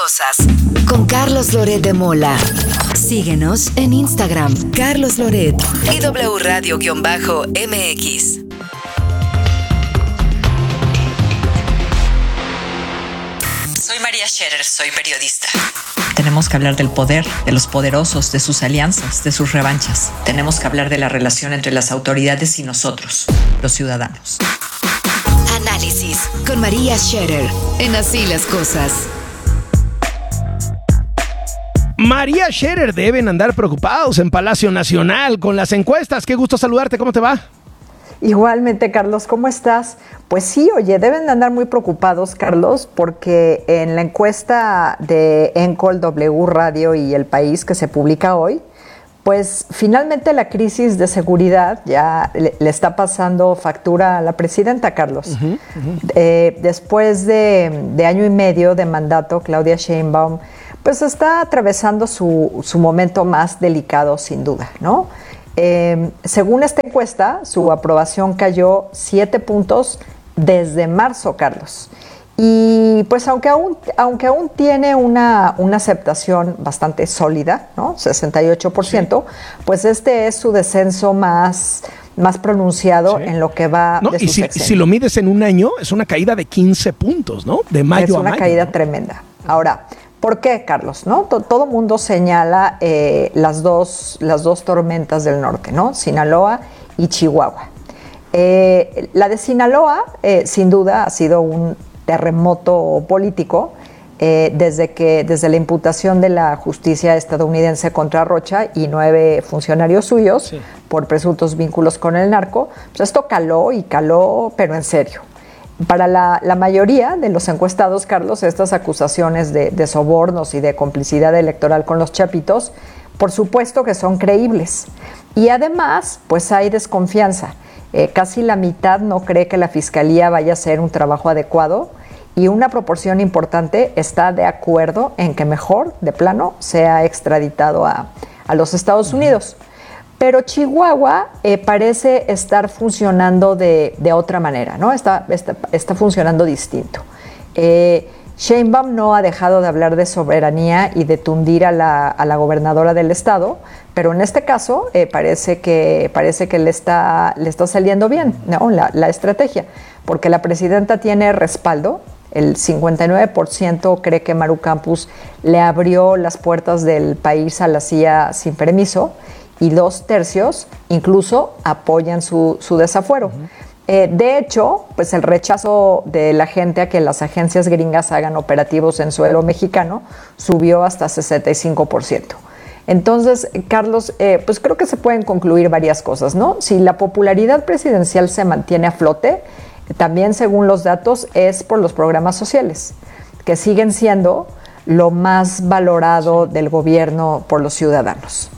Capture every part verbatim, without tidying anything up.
cosas con Carlos Loret de Mola. Síguenos en Instagram, Carlos Loret y W Radio-M X. Soy María Scherer, soy periodista. Tenemos que hablar del poder, de los poderosos, de sus alianzas, de sus revanchas. Tenemos que hablar de la relación entre las autoridades y nosotros, los ciudadanos. Análisis con María Scherer en Así las Cosas. María Scherer, deben andar preocupados en Palacio Nacional con las encuestas. Qué gusto saludarte, ¿cómo te va? Igualmente, Carlos, ¿cómo estás? Pues sí, oye, deben de andar muy preocupados, Carlos, porque en la encuesta de Encol, W Radio y El País que se publica hoy, pues finalmente la crisis de seguridad ya le, le está pasando factura a la presidenta, Carlos. Uh-huh, uh-huh. Eh, después de, de año y medio de mandato, Claudia Sheinbaum pues está atravesando su, su momento más delicado, sin duda, ¿no? Eh, según esta encuesta, su aprobación cayó siete puntos desde marzo, Carlos. Y pues aunque aún, aunque aún tiene una, una aceptación bastante sólida, ¿no? sesenta y ocho por ciento, sí. Pues este es su descenso más, más pronunciado, sí, en lo que va no, de y su si, sexenio. si lo mides en un año, es una caída de quince puntos, ¿no? De mayo a mayo. Es una caída, ¿no?, tremenda. Ahora, ¿por qué, Carlos? ¿No? Todo mundo señala eh, las, dos, las dos tormentas del norte, ¿no? Sinaloa y Chihuahua. Eh, la de Sinaloa, eh, sin duda, ha sido un terremoto político eh, desde, que, desde la imputación de la justicia estadounidense contra Rocha y nueve funcionarios suyos, sí, por presuntos vínculos con el narco. Pues esto caló y caló, pero en serio. Para la, la mayoría de los encuestados, Carlos, estas acusaciones de, de sobornos y de complicidad electoral con los chapitos, por supuesto que son creíbles. Y además, pues hay desconfianza. Eh, casi la mitad no cree que la Fiscalía vaya a hacer un trabajo adecuado y una proporción importante está de acuerdo en que mejor, de plano, sea extraditado a, a los Estados Unidos. Pero Chihuahua eh, parece estar funcionando de, de otra manera, ¿no? Está, está, está funcionando distinto. Eh, Sheinbaum no ha dejado de hablar de soberanía y de tundir a la, a la gobernadora del estado, pero en este caso eh, parece que, parece que le, está, le está saliendo bien, ¿no? la, la estrategia, porque la presidenta tiene respaldo. El cincuenta y nueve por ciento cree que Maru Campos le abrió las puertas del país a la C I A sin permiso, y dos tercios incluso apoyan su, su desafuero. Uh-huh. Eh, de hecho, pues el rechazo de la gente a que las agencias gringas hagan operativos en suelo mexicano subió hasta sesenta y cinco por ciento. Entonces, Carlos, eh, pues creo que se pueden concluir varias cosas, ¿no? Si la popularidad presidencial se mantiene a flote, también según los datos es por los programas sociales, que siguen siendo lo más valorado del gobierno por los ciudadanos.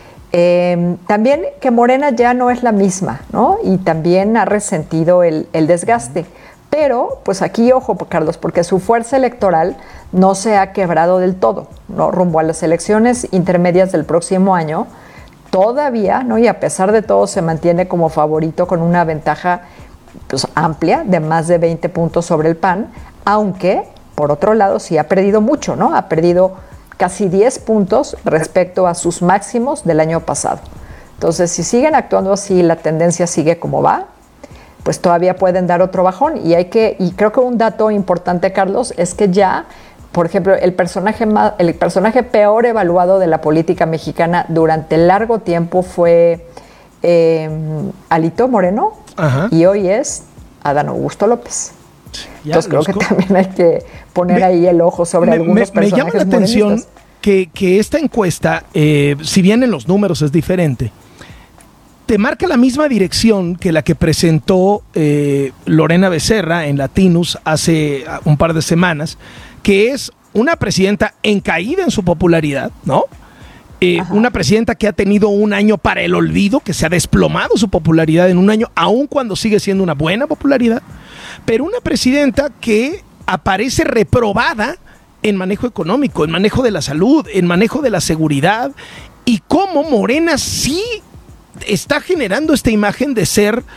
Eh, también que Morena ya no es la misma, ¿no? Y también ha resentido el, el desgaste. Pero, pues aquí, ojo, Carlos, porque su fuerza electoral no se ha quebrado del todo, ¿no? Rumbo a las elecciones intermedias del próximo año, todavía, ¿no? Y a pesar de todo, se mantiene como favorito con una ventaja, pues, amplia de más de veinte puntos sobre el P A N, aunque, por otro lado, sí ha perdido mucho, ¿no? Ha perdido casi diez puntos respecto a sus máximos del año pasado. Entonces, si siguen actuando así y la tendencia sigue como va, pues todavía pueden dar otro bajón. Y hay que, y creo que un dato importante, Carlos, es que ya, por ejemplo, el personaje más, el personaje peor evaluado de la política mexicana durante largo tiempo fue eh, Alito Moreno. Ajá. Y hoy es Adán Augusto López. Ya, Entonces creo que co- también hay que poner me, ahí el ojo sobre me, algunos me, personajes. Me llama la atención que, que esta encuesta, eh, si bien en los números es diferente, te marca la misma dirección que la que presentó eh, Lorena Becerra en Latinus hace un par de semanas, que es una presidenta en caída en su popularidad, ¿no? Eh, una presidenta que ha tenido un año para el olvido, que se ha desplomado su popularidad en un año, aun cuando sigue siendo una buena popularidad, pero una presidenta que aparece reprobada en manejo económico, en manejo de la salud, en manejo de la seguridad, y cómo Morena sí está generando esta imagen de ser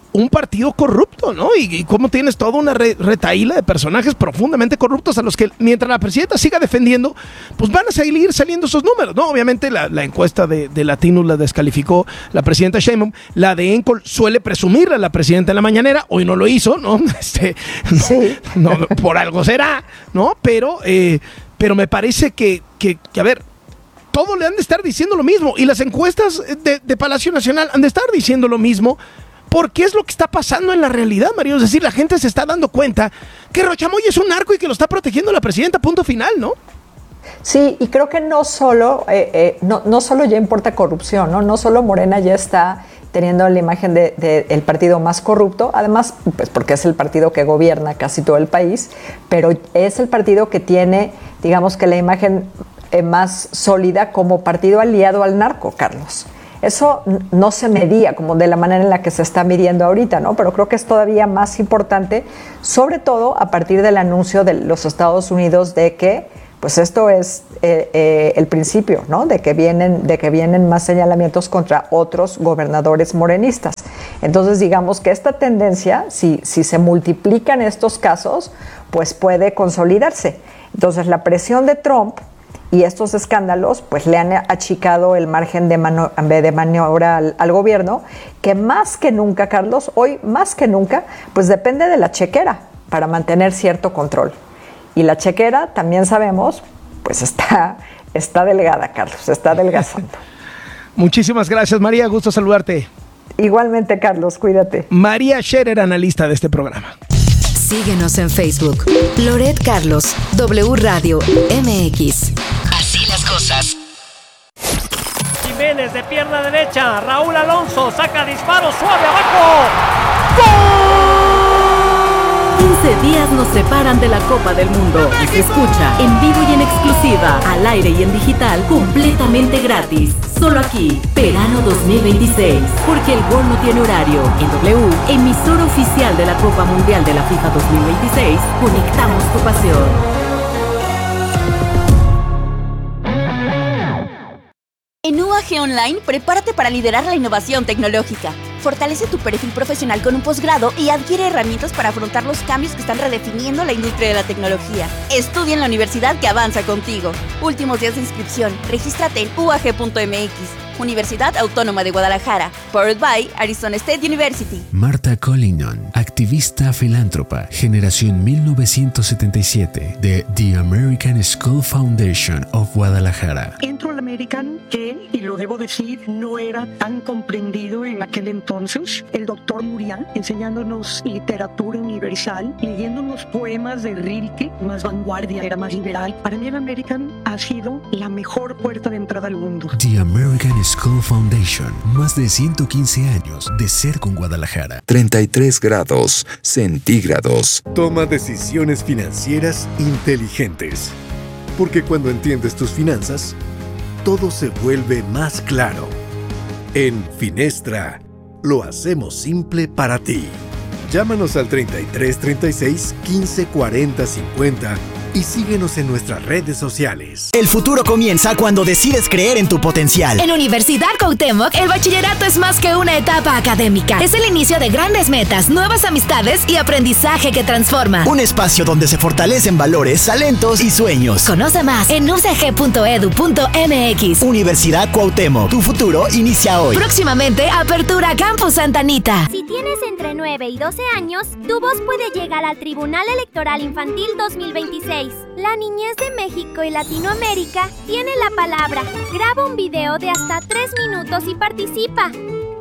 un partido corrupto, ¿no? Y, y cómo tienes toda una re, retaíla de personajes profundamente corruptos a los que, mientras la presidenta siga defendiendo, pues van a seguir saliendo esos números, ¿no? Obviamente la, la encuesta de, de Latinos la descalificó la presidenta Sheinbaum, la de Encol suele presumirle a la presidenta en la mañanera, hoy no lo hizo, ¿no? Este, no, sí. no, por algo será, ¿no? Pero, eh, pero me parece que, que, que, a ver, todos le han de estar diciendo lo mismo, y las encuestas de, de Palacio Nacional han de estar diciendo lo mismo, porque es lo que está pasando en la realidad, Mario. Es decir, la gente se está dando cuenta que Rochamoy es un narco y que lo está protegiendo la presidenta, punto final, ¿no? Sí, y creo que no solo, eh, eh, no, no solo ya importa corrupción, ¿no? No solo Morena ya está teniendo la imagen del de, de partido más corrupto, además, pues porque es el partido que gobierna casi todo el país, pero es el partido que tiene, digamos que la imagen eh, más sólida como partido aliado al narco, Carlos. Eso no se medía como de la manera en la que se está midiendo ahorita, ¿no? Pero creo que es todavía más importante, sobre todo a partir del anuncio de los Estados Unidos de que, pues esto es eh, eh, el principio, ¿no? De que vienen, de que vienen más señalamientos contra otros gobernadores morenistas. Entonces, digamos que esta tendencia, si, si se multiplican estos casos, pues puede consolidarse. Entonces, la presión de Trump y estos escándalos pues le han achicado el margen de, mano, de maniobra al, al gobierno, que más que nunca, Carlos, hoy más que nunca, pues depende de la chequera para mantener cierto control. Y la chequera, también sabemos, pues está, está delgada, Carlos, está adelgazando. Muchísimas gracias, María, gusto saludarte. Igualmente, Carlos, cuídate. María Scherer, analista de este programa. Síguenos en Facebook. Loret Carlos, W Radio M X. Así las cosas. Jiménez de pierna derecha. Raúl Alonso saca disparo suave abajo. ¡Gol! quince días nos separan de la Copa del Mundo y se escucha en vivo y en exclusiva, al aire y en digital, completamente gratis. Solo aquí, verano dos mil veintiséis, porque el gol no tiene horario. En W, emisora oficial de la Copa Mundial de la FIFA dos mil veintiséis, conectamos tu pasión. En U A G Online, prepárate para liderar la innovación tecnológica. Fortalece tu perfil profesional con un posgrado y adquiere herramientas para afrontar los cambios que están redefiniendo la industria de la tecnología. Estudia en la universidad que avanza contigo. Últimos días de inscripción. Regístrate en u a g punto m x. Universidad Autónoma de Guadalajara. Powered by Arizona State University. Marta Collinon, activista filántropa, generación mil novecientos setenta y siete, de The American School Foundation of Guadalajara. Entro al American, que, y lo debo decir, no era tan comprendido en aquel entonces. El doctor Murián, enseñándonos literatura universal, leyéndonos poemas de Rilke, más vanguardia, era más liberal. Para mí el American ha sido la mejor puerta de entrada al mundo. The American School Foundation, más de ciento quince años de ser con Guadalajara. treinta y tres grados centígrados. Toma decisiones financieras inteligentes. Porque cuando entiendes tus finanzas, todo se vuelve más claro. En Finestra, lo hacemos simple para ti. Llámanos al treinta y tres, treinta y seis, quince, cuarenta, cincuenta y síguenos en nuestras redes sociales. El futuro comienza cuando decides creer en tu potencial. En Universidad Cuauhtémoc, el bachillerato es más que una etapa académica. Es el inicio de grandes metas, nuevas amistades y aprendizaje que transforma. Un espacio donde se fortalecen valores, talentos y sueños. Conoce más en u c g punto e d u punto m x. Universidad Cuauhtémoc, tu futuro inicia hoy. Próximamente, apertura Campus Santa Anita. Si tienes entre nueve y doce años, tu voz puede llegar al Tribunal Electoral Infantil dos mil veintiséis. La niñez de México y Latinoamérica tiene la palabra. Graba un video de hasta tres minutos y participa.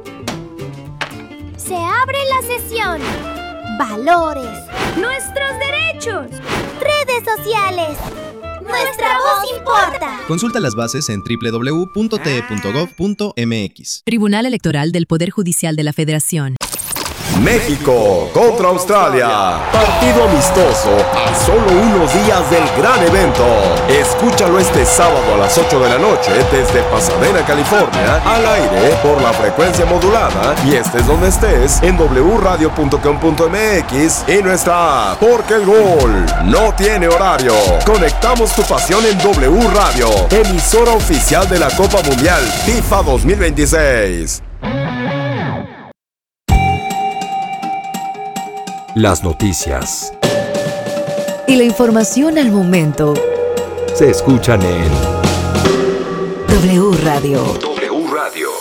Se abre la sesión. Valores. Nuestros derechos. Redes sociales. Nuestra voz importa. Consulta las bases en doble u doble u doble u punto t e punto gov punto m x. Tribunal Electoral del Poder Judicial de la Federación. México contra Australia. Partido amistoso a solo unos días del gran evento. Escúchalo este sábado a las ocho de la noche desde Pasadena, California, al aire por la frecuencia modulada y estés donde estés en w radio punto com punto m x y nuestra app. Porque el gol no tiene horario. Conectamos tu pasión en W Radio, emisora oficial de la Copa Mundial FIFA dos mil veintiséis. Las noticias y la información al momento se escuchan en W Radio.